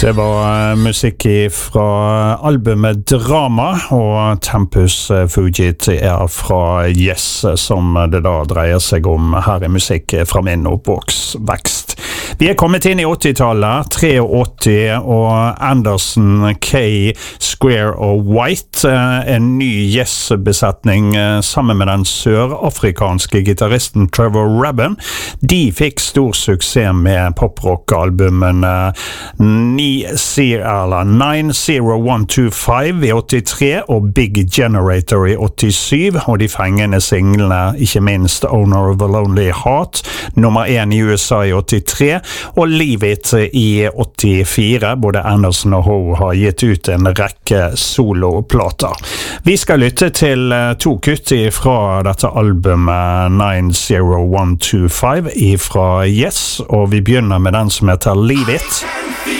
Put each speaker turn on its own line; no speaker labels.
Det var musikk fra albumet Drama, og Tempus Fugit fra Yes, som det da dreier seg om her I musikk fra min oppvekst. Vi kommet inn I 80-tallet, 83, og Anderson, Kay, Square og White, en ny Yes-besetning sammen med den sørafrikanske gitaristen Trevor Rabin. De fikk stor suksess med poprock-albumen 90125 I 83 og Big Generator I 87, og de fengende singlene, ikke minst Owner of a Lonely Heart, nummer 1 I USA I 83, og Leave It I 84. Både Anderson og Ho har gitt ut en rekke soloplater. Vi skal lytte til to kutt fra dette albumet 90125 fra Yes, og vi begynner med den som heter Leave It.